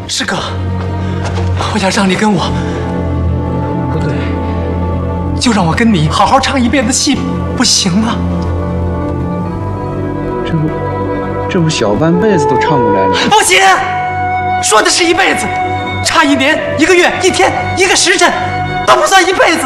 师哥，我要让你跟我，不对，就让我跟你好好唱一辈子戏，不行吗？ 这不小半辈子都唱过来了。 不行，说的是一辈子，差1年、1个月、1天、1个时辰，都不算一辈子。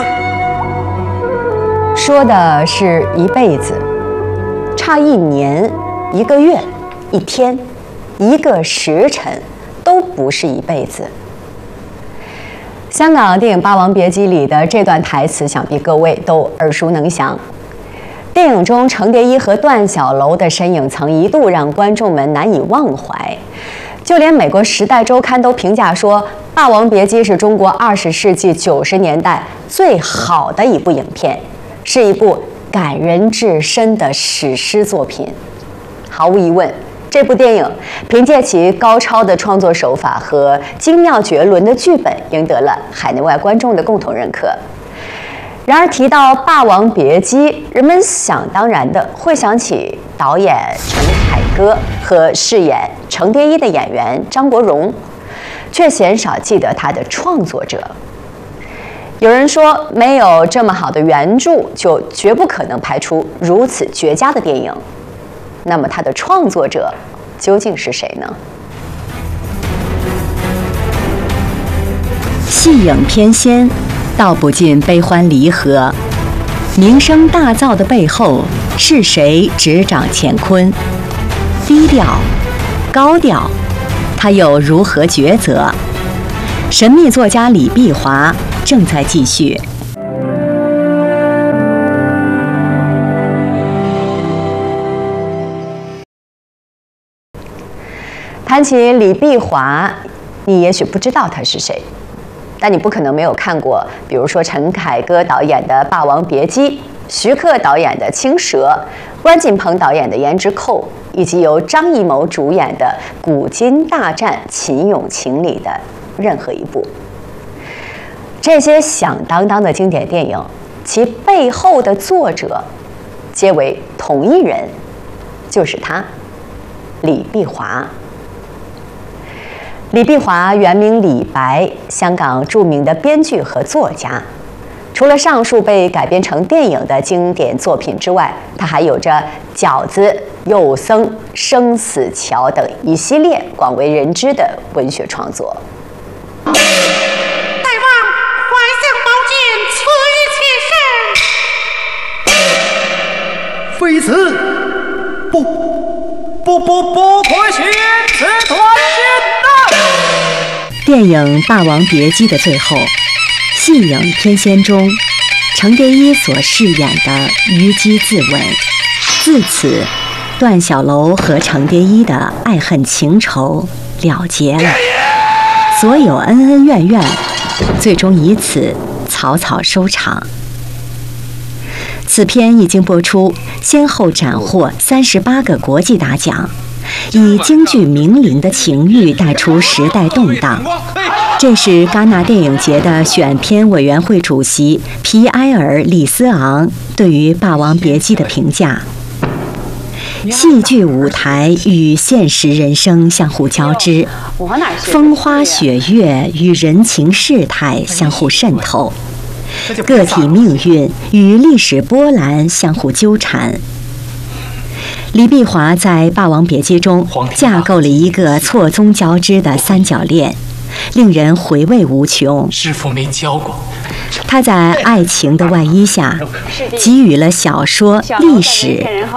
说的是一辈子，差1年、1个月、1天、1个时辰，都不是一辈子。香港电影《霸王别姬》里的这段台词，想必各位都耳熟能详。电影中程蝶衣和段小楼的身影曾一度让观众们难以忘怀，就连美国《时代周刊》都评价说，《霸王别姬》是中国20世纪90年代最好的一部影片，是一部感人至深的史诗作品。毫无疑问，这部电影凭借其高超的创作手法和精妙绝伦的剧本，赢得了海内外观众的共同认可。然而提到《霸王别姬》，人们想当然的会想起导演陈凯歌和饰演程蝶衣的演员张国荣，却鲜少记得他的创作者。有人说，没有这么好的原著，就绝不可能拍出如此绝佳的电影。那么他的创作者究竟是谁呢？ 戏影翩跹，道不尽悲欢离合。名声大噪的背后，是谁执掌乾坤？低调，高调，他又如何抉择？神秘作家李碧华正在继续。 谈起李碧华，你也许不知道他是谁，但你不可能没有看过，比如说陈凯歌导演的《霸王别姬》，徐克导演的《青蛇》，关锦鹏导演的《胭脂扣》，以及由张艺谋主演的《古今大战秦俑情》里的任何一部。这些响当当的经典电影，其背后的作者皆为同一人，就是他，李碧华。李碧华原名李白，香港著名的编剧和作家。除了上述被改编成电影的经典作品之外，他还有着《饺子》《幼僧》《生死桥》等一系列广为人知的文学创作。 大王，怀相宝剑，此一切事。非此，不可寻此断剑呐！ 电影《霸王别姬》的最后，戏影翩跹中，程蝶衣所饰演的虞姬自刎。自此，段小楼和程蝶衣的爱恨情仇了结了，所有恩恩怨怨，最终以此草草收场。此片一经播出，先后斩获38个国际大奖，以京剧名伶的情欲带出时代动荡。这是戛纳电影节的选片委员会主席皮埃尔·里斯昂对于《霸王别姬》的评价：戏剧舞台与现实人生相互交织，风花雪月与人情世态相互渗透，个体命运与历史波澜相互纠缠。李碧华在《霸王别姬》中架构了一个错综交织的三角恋，令人回味无穷。 师父没教过。 他在爱情的外衣下，给予了小说、历史